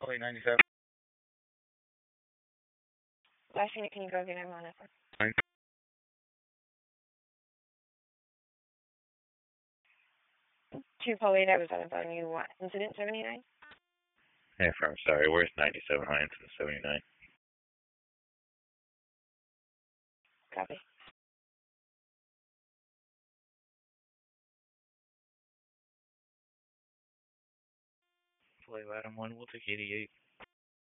Only 97. Last unit, can you go get him on it? 2 Polly, that was on you. What? Incident 79? Hey, firm, sorry. Where's 97 Hines and 79? Copy. Play Ladder 1, we'll take 88.